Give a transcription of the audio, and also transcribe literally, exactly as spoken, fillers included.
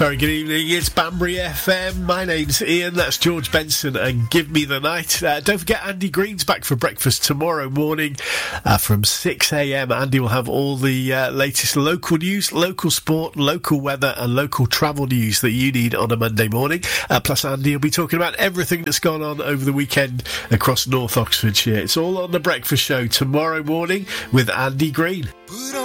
Very good evening, it's Banbury F M. My name's Ian, that's George Benson and Give Me the Night. Uh, don't forget Andy Green's back for breakfast tomorrow morning uh, from six a m. Andy will have all the uh, latest local news, local sport, local weather and local travel news that you need on a Monday morning. Uh, plus Andy will be talking about everything that's gone on over the weekend across North Oxfordshire. It's all on The Breakfast Show tomorrow morning with Andy Green. Put